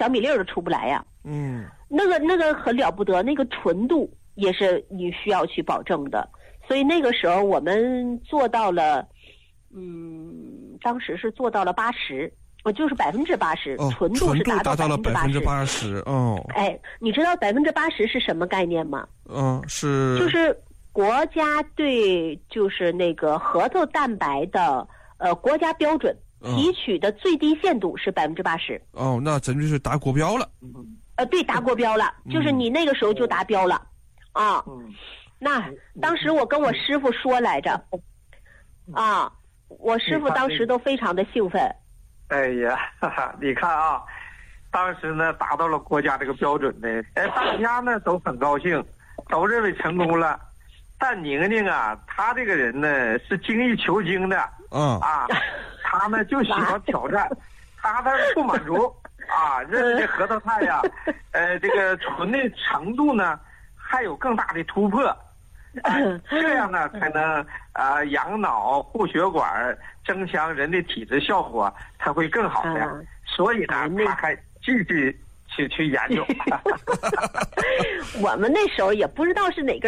小米粒儿都出不来呀。那个很了不得，那个纯度也是你需要去保证的。所以那个时候我们做到了，当时是做到了80%，就是80%，纯度是达到了 80%。哦， 哎，你知道80%是什么概念吗？ 是就是国家对就是那个核桃蛋白的国家标准提取的最低限度是80%。 哦，那真就是达国标了。 对，达国标了，就是你那个时候就达标了啊。那当时我跟我师傅说来着，我师傅当时都非常的兴奋。 哎呀，哈哈，你看啊，当时呢达到了国家这个标准呢，大家呢都很高兴，都认为成功了。但宁宁啊，她这个人呢是精益求精的，她呢就喜欢挑战，她不满足认为这核桃菜呀，这个纯的程度呢还有更大的突破。这样呢才能养脑护血管，增强人的体质效果才会更好的。所以呢他还继续去研究。 我们那时候也不知道是哪个